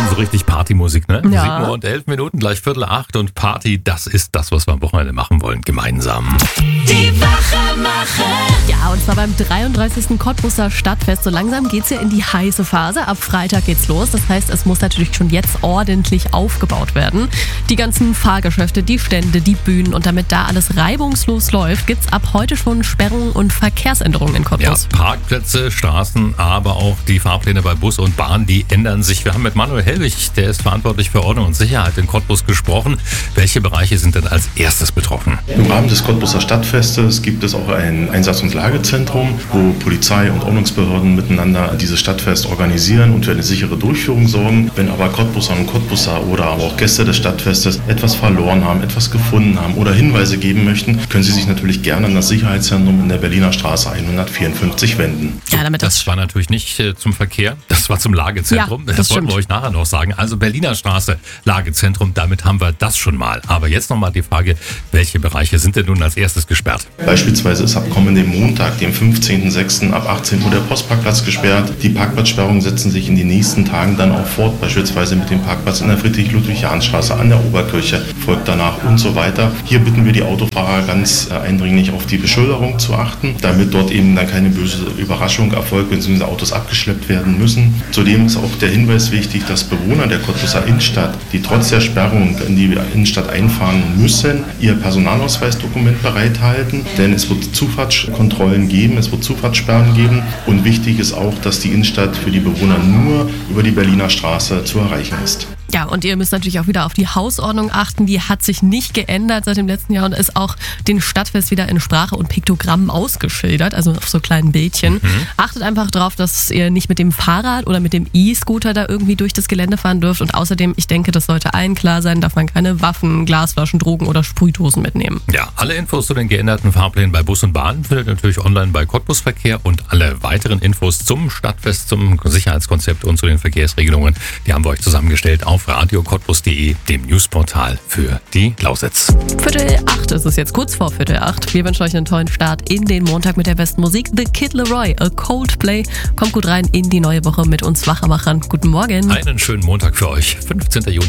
schon so richtig Partymusik, ne? Ja. 7 Uhr und 11 Minuten, gleich 7:45 und Party, das ist das, was wir am Wochenende machen wollen, gemeinsam. Die Wachermacher. Ja, und zwar beim 33. Cottbuser Stadtfest. So langsam geht's ja in die heiße Phase. Ab Freitag geht's los. Das heißt, es muss natürlich schon jetzt ordentlich aufgebaut werden. Die ganzen Fahrgeschäfte, die Stände, die Bühnen. Und damit da alles reibungslos läuft, gibt's ab heute schon Sperrungen und Verkehrsänderungen in Ja, Cottbus. Parkplätze, Straßen, aber auch die Fahrpläne bei Bus und Bahn, die ändern sich. Wir haben mit Manuel Helwig, der ist verantwortlich für Ordnung und Sicherheit in Cottbus, gesprochen. Welche Bereiche sind denn als erstes betroffen? Im Rahmen des Cottbuser Stadtfestes gibt es auch ein Einsatz- und Lagezentrum, wo Polizei und Ordnungsbehörden miteinander dieses Stadtfest organisieren und für eine sichere Durchführung sorgen. Wenn aber Cottbuserinnen und Cottbuser oder aber auch Gäste des Stadtfestes etwas verloren haben, etwas gefunden haben oder Hinweise geben möchten, können sie sich natürlich gerne an das Sicherheitszentrum in der Berliner Straße 154 wenden. Ja, damit Das war natürlich nicht zum Verkehr, das war zum Lagezentrum. Ja, das das wollten stimmt. wir euch nachher noch sagen. Also Berliner Straße, Lagezentrum, damit haben wir das schon mal. Aber jetzt nochmal die Frage, welche Bereiche sind denn nun als erstes gesperrt? Beispielsweise ist ab kommendem Montag, dem 15.06. ab 18 Uhr der Postparkplatz gesperrt. Die Parkplatzsperrungen setzen sich in den nächsten Tagen dann auch fort, beispielsweise mit dem Parkplatz in der Friedrich-Ludwig-Jahn-Straße, an der Oberkirche, folgt danach und so weiter. Hier bitten wir die Autofahrer ganz eindringlich auf die Beschilderung zu achten, damit dort eben dann keine böse Überraschung erfolgt, bzw. Autos abgeschleppt werden müssen. Zudem ist auch der Hinweis wichtig, dass Bewohner der Cottbuser Innenstadt, die trotz der Sperrung in die Innenstadt einfahren müssen, ihr Personalausweisdokument bereithalten, denn es wird Zufahrtskontrollen geben, es wird Zufahrtssperren geben und wichtig ist auch, dass die Innenstadt für die Bewohner nur über die Berliner Straße zu erreichen ist. Ja, und ihr müsst natürlich auch wieder auf die Hausordnung achten. Die hat sich nicht geändert seit dem letzten Jahr und ist auch den Stadtfest wieder in Sprache und Piktogrammen ausgeschildert, also auf so kleinen Bildchen. Achtet einfach drauf, dass ihr nicht mit dem Fahrrad oder mit dem E-Scooter da irgendwie durch das Gelände fahren dürft. Und außerdem, ich denke, das sollte allen klar sein, darf man keine Waffen, Glasflaschen, Drogen oder Sprühdosen mitnehmen. Ja, alle Infos zu den geänderten Fahrplänen bei Bus und Bahn findet ihr natürlich online bei Cottbus-Verkehr und alle weiteren Infos zum Stadtfest, zum Sicherheitskonzept und zu den Verkehrsregelungen, die haben wir euch zusammengestellt auf radiocottbus.de, dem Newsportal für die Lausitz. 7:45 ist es jetzt, kurz vor 7:45. Wir wünschen euch einen tollen Start in den Montag mit der besten Musik. The Kid Laroi, A Coldplay. Kommt gut rein in die neue Woche mit uns Wachermachern. Guten Morgen. Einen schönen Montag für euch, 15. Juni.